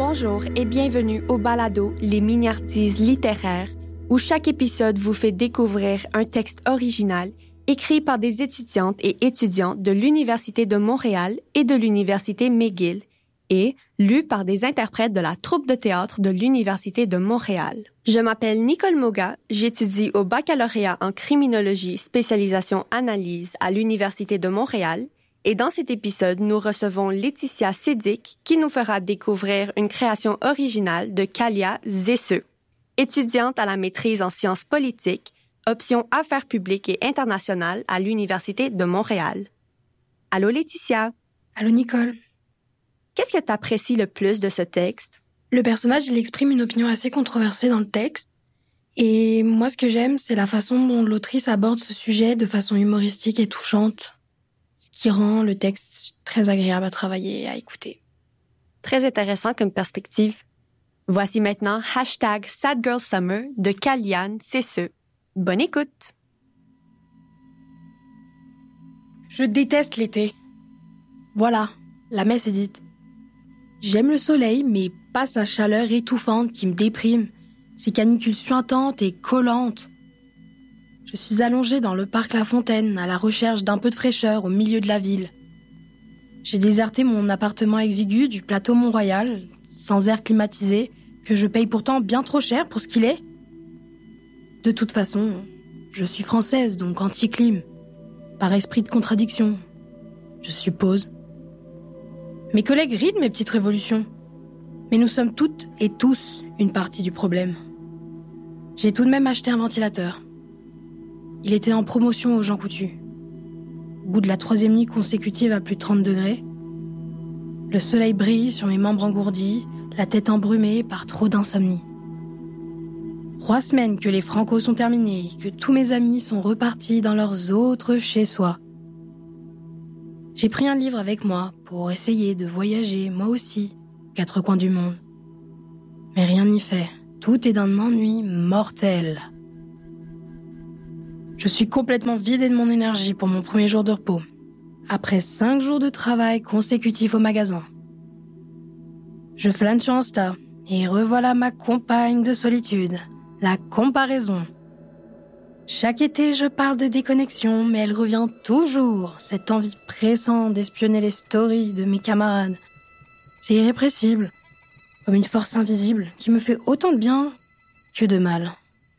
Bonjour et bienvenue au balado Les Mignardises littéraires, où chaque épisode vous fait découvrir un texte original écrit par des étudiantes et étudiants de l'Université de Montréal et de l'Université McGill et lu par des interprètes de la troupe de théâtre de l'Université de Montréal. Je m'appelle Nicole Moga, j'étudie au baccalauréat en criminologie spécialisation analyse à l'Université de Montréal. Et dans cet épisode, nous recevons Laetitia Sédic qui nous fera découvrir une création originale de Kalia Zesseux, étudiante à la maîtrise en sciences politiques, option affaires publiques et internationales à l'Université de Montréal. Allô Laetitia. Allô Nicole. Qu'est-ce que tu apprécies le plus de ce texte? Le personnage, il exprime une opinion assez controversée dans le texte. Et moi, ce que j'aime, c'est la façon dont l'autrice aborde ce sujet de façon humoristique et touchante. Ce qui rend le texte très agréable à travailler et à écouter. Très intéressant comme perspective. Voici maintenant #SadGirlSummer de Kalia Zesseux. Bonne écoute! Je déteste l'été. Voilà, la messe est dite. J'aime le soleil, mais pas sa chaleur étouffante qui me déprime, ses canicules suintantes et collantes. Je suis allongée dans le parc La Fontaine, à la recherche d'un peu de fraîcheur au milieu de la ville. J'ai déserté mon appartement exigu du plateau Mont-Royal, sans air climatisé, que je paye pourtant bien trop cher pour ce qu'il est. De toute façon, je suis française, donc anti-clim. Par esprit de contradiction, je suppose. Mes collègues rient de mes petites révolutions. Mais nous sommes toutes et tous une partie du problème. J'ai tout de même acheté un ventilateur. Il était en promotion au Jean Coutu. Au bout de la 3e nuit consécutive à plus de 30 degrés, le soleil brille sur mes membres engourdis, la tête embrumée par trop d'insomnie. 3 semaines que les francos sont terminés, que tous mes amis sont repartis dans leurs autres chez-soi. J'ai pris un livre avec moi pour essayer de voyager, moi aussi, aux 4 coins du monde. Mais rien n'y fait. Tout est d'un ennui mortel. Je suis complètement vidée de mon énergie pour mon premier jour de repos, après 5 jours de travail consécutifs au magasin. Je flâne sur Insta, et revoilà ma compagne de solitude, la comparaison. Chaque été, je parle de déconnexion, mais elle revient toujours, cette envie pressante d'espionner les stories de mes camarades. C'est irrépressible, comme une force invisible qui me fait autant de bien que de mal.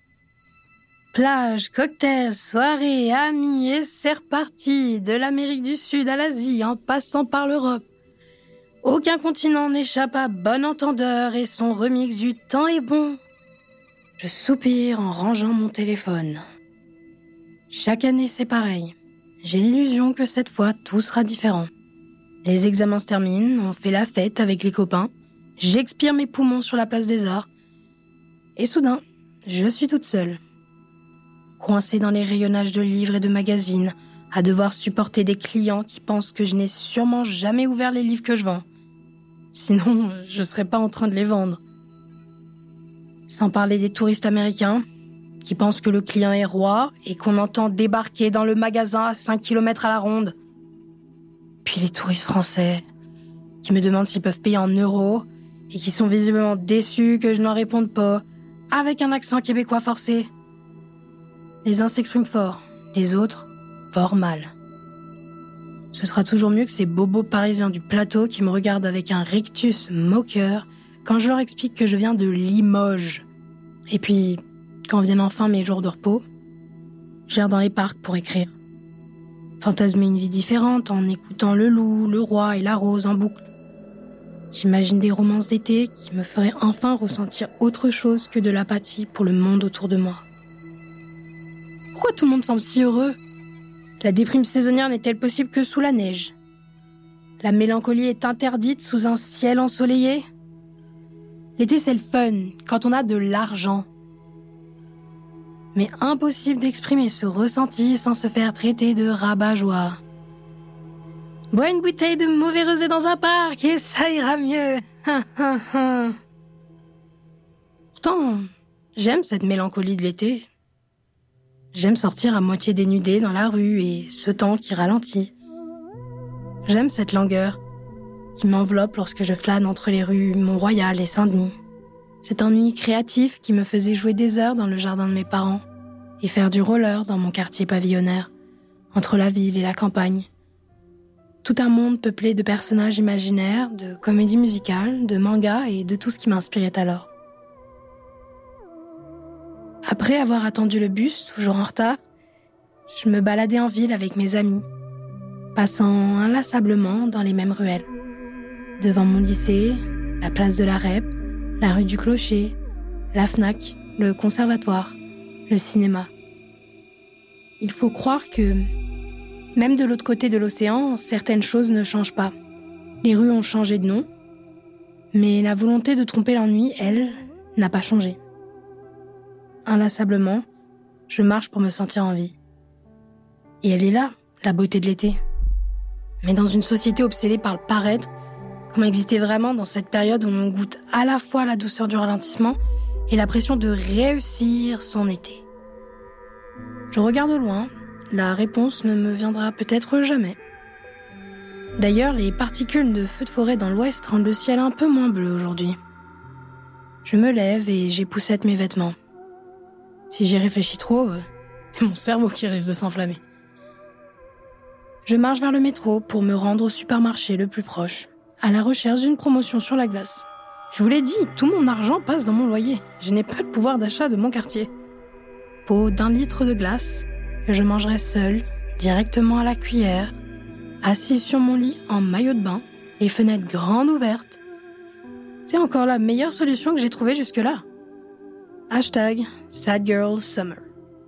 Plage, cocktails, soirées, amis, et c'est reparti, de l'Amérique du Sud à l'Asie, en passant par l'Europe. Aucun continent n'échappe à bon entendeur et son remix du temps est bon. Je soupire en rangeant mon téléphone. Chaque année, c'est pareil. J'ai l'illusion que cette fois, tout sera différent. Les examens se terminent, on fait la fête avec les copains, j'expire mes poumons sur la place des Arts. Et soudain, je suis toute seule. Coincée dans les rayonnages de livres et de magazines, à devoir supporter des clients qui pensent que je n'ai sûrement jamais ouvert les livres que je vends. Sinon, je serais pas en train de les vendre. Sans parler des touristes américains, qui pensent que le client est roi et qu'on entend débarquer dans le magasin à 5 km à la ronde. Puis les touristes français, qui me demandent s'ils peuvent payer en euros et qui sont visiblement déçus que je n'en réponde pas, avec un accent québécois forcé. Les uns s'expriment fort, les autres, fort mal. Ce sera toujours mieux que ces bobos parisiens du plateau qui me regardent avec un rictus moqueur quand je leur explique que je viens de Limoges. Et puis, quand viennent enfin mes jours de repos, j'erre dans les parcs pour écrire. Fantasmer une vie différente en écoutant le loup, le roi et la rose en boucle. J'imagine des romances d'été qui me feraient enfin ressentir autre chose que de l'apathie pour le monde autour de moi. Pourquoi tout le monde semble si heureux? La déprime saisonnière n'est-elle possible que sous la neige? La mélancolie est interdite sous un ciel ensoleillé? L'été, c'est le fun, quand on a de l'argent. Mais impossible d'exprimer ce ressenti sans se faire traiter de rabat-joie. Bois une bouteille de mauvais rosé dans un parc et ça ira mieux. Pourtant, j'aime cette mélancolie de l'été. J'aime sortir à moitié dénudée dans la rue et ce temps qui ralentit. J'aime cette langueur qui m'enveloppe lorsque je flâne entre les rues Mont-Royal et Saint-Denis. Cet ennui créatif qui me faisait jouer des heures dans le jardin de mes parents et faire du roller dans mon quartier pavillonnaire, entre la ville et la campagne. Tout un monde peuplé de personnages imaginaires, de comédies musicales, de mangas et de tout ce qui m'inspirait alors. Après avoir attendu le bus, toujours en retard, je me baladais en ville avec mes amis, passant inlassablement dans les mêmes ruelles. Devant mon lycée, la place de la Rep, la rue du Clocher, la Fnac, le conservatoire, le cinéma. Il faut croire que, même de l'autre côté de l'océan, certaines choses ne changent pas. Les rues ont changé de nom, mais la volonté de tromper l'ennui, elle, n'a pas changé. Inlassablement, je marche pour me sentir en vie. Et elle est là, la beauté de l'été. Mais dans une société obsédée par le paraître, comme existait vraiment dans cette période où l'on goûte à la fois la douceur du ralentissement et la pression de réussir son été. Je regarde au loin, la réponse ne me viendra peut-être jamais. D'ailleurs, les particules de feux de forêt dans l'ouest rendent le ciel un peu moins bleu aujourd'hui. Je me lève et j'époussette mes vêtements. Si j'y réfléchis trop, c'est mon cerveau qui risque de s'enflammer. Je marche vers le métro pour me rendre au supermarché le plus proche, à la recherche d'une promotion sur la glace. Je vous l'ai dit, tout mon argent passe dans mon loyer. Je n'ai pas le pouvoir d'achat de mon quartier. Pot d'1 litre de glace, que je mangerai seule, directement à la cuillère, assise sur mon lit en maillot de bain, les fenêtres grandes ouvertes. C'est encore la meilleure solution que j'ai trouvée jusque-là. #SadGirlSummer.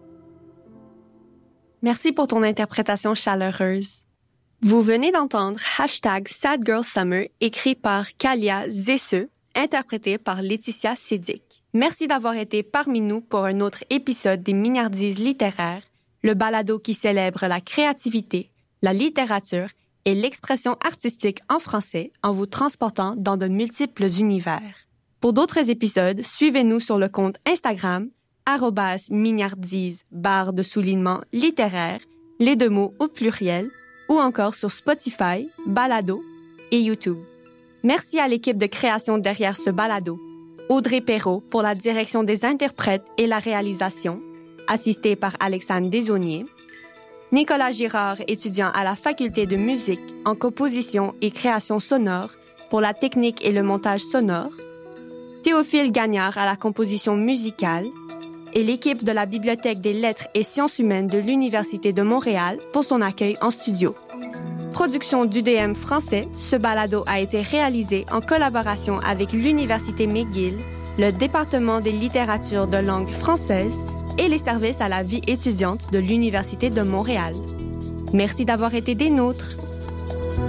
Merci pour ton interprétation chaleureuse. Vous venez d'entendre #SadGirlSummer écrit par Kalia Zesseux, interprété par Laetitia Sédic. Merci d'avoir été parmi nous pour un autre épisode des Mignardises littéraires, le balado qui célèbre la créativité, la littérature et l'expression artistique en français en vous transportant dans de multiples univers. Pour d'autres épisodes, suivez-nous sur le compte Instagram @mignardise _littéraire, les 2 mots au pluriel, ou encore sur Spotify, Balado et YouTube. Merci à l'équipe de création derrière ce balado. Audrey Perrault pour la direction des interprètes et la réalisation, assistée par Alexandre Desaulniers. Nicolas Girard, étudiant à la faculté de musique en composition et création sonore pour la technique et le montage sonore. Théophile Gagnard à la composition musicale et l'équipe de la Bibliothèque des lettres et sciences humaines de l'Université de Montréal pour son accueil en studio. Production d'UDM français, ce balado a été réalisé en collaboration avec l'Université McGill, le département des littératures de langue française et les services à la vie étudiante de l'Université de Montréal. Merci d'avoir été des nôtres.